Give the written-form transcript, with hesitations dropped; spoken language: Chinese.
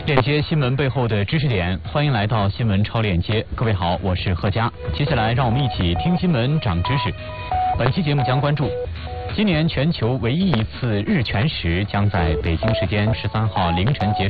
链接新闻背后的知识点，欢迎来到新闻超链接。各位好，我是贺佳。接下来让我们一起听新闻长知识。本期节目将关注今年全球唯一一次日全食将在北京时间13号凌晨结束。